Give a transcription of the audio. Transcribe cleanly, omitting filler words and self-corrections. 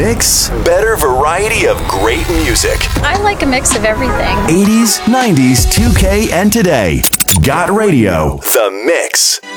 Mix. Better variety of great music. I like a mix of everything. 80s, 90s, 2K, and today. Got Radio. The Mix.